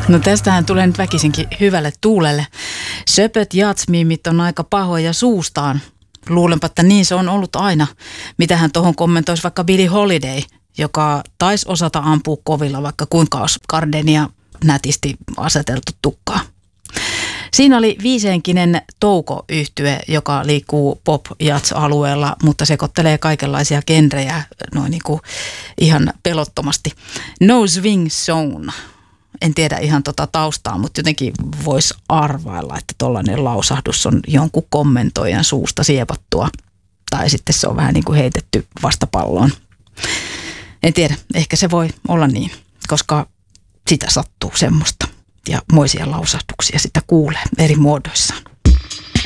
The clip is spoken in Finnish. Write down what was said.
No tästähän tulee nyt väkisinkin hyvälle tuulelle. Söpöt jatsmiimit on aika pahoja suustaan. Luulenpa, että niin se on ollut aina. Mitähän tuohon kommentoisi vaikka Billie Holiday, joka taisi osata ampua kovilla, vaikka kuinka olisi Gardenia nätisti aseteltu tukkaa. Siinä oli viisenkinen Touko-yhtye, joka liikkuu pop-jats-alueella, mutta sekoittelee kaikenlaisia genrejä noin niin kuin ihan pelottomasti. No Swing Zone. En tiedä ihan taustaa, mutta jotenkin voisi arvailla, että tollainen lausahdus on jonkun kommentoijan suusta siepattua. Tai sitten se on vähän niin kuin heitetty vastapalloon. En tiedä, ehkä se voi olla niin, koska sitä sattuu semmoista. Ja moisia lausahduksia sitä kuulee eri muodoissaan.